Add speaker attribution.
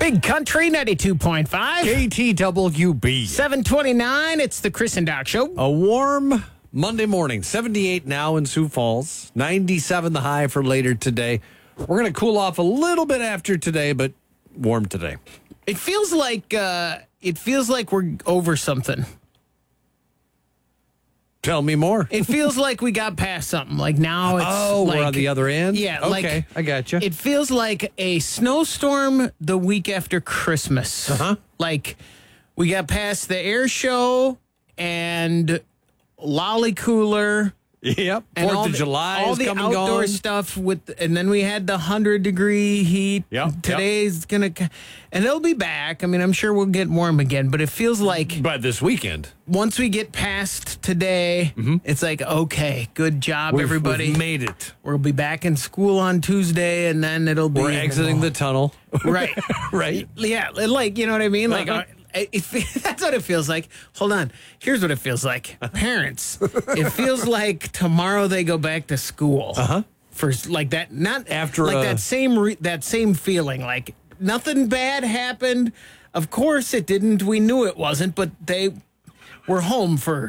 Speaker 1: Big Country 92.5.
Speaker 2: KTWB.
Speaker 1: 729. It's the Chris and Doc Show.
Speaker 2: A warm Monday morning. 78 now in Sioux Falls. 97 the high for later today. We're going to cool off a little bit after today, but warm today.
Speaker 1: It feels like we're over something.
Speaker 2: Tell me more.
Speaker 1: It feels like we got past something. Like now it's
Speaker 2: we're on the other end?
Speaker 1: Yeah.
Speaker 2: Okay, I got you.
Speaker 1: It feels like a snowstorm the week after Christmas.
Speaker 2: Uh-huh.
Speaker 1: Like we got past the air show and Lolly Cooler.
Speaker 2: Yep.
Speaker 1: And
Speaker 2: 4th of July
Speaker 1: all
Speaker 2: is
Speaker 1: the
Speaker 2: coming
Speaker 1: outdoor
Speaker 2: going.
Speaker 1: stuff and then we had the 100-degree heat.
Speaker 2: Yep,
Speaker 1: Today's and it'll be back. I mean, I'm sure we'll get warm again, but it feels like
Speaker 2: But this weekend,
Speaker 1: once we get past today, it's like, okay, good job,
Speaker 2: we've
Speaker 1: everybody.
Speaker 2: made it.
Speaker 1: We'll be back in school on Tuesday, and then it'll be
Speaker 2: We're exiting the tunnel.
Speaker 1: right,
Speaker 2: Right.
Speaker 1: Yeah, like you know what I mean. Like
Speaker 2: Uh-huh.
Speaker 1: that's what it feels like. Hold on, here's what it feels like. Parents, it feels like tomorrow they go back to school. For like that, not
Speaker 2: After
Speaker 1: like that same feeling. Like nothing bad happened. Of course it didn't. We knew it wasn't, but they were home for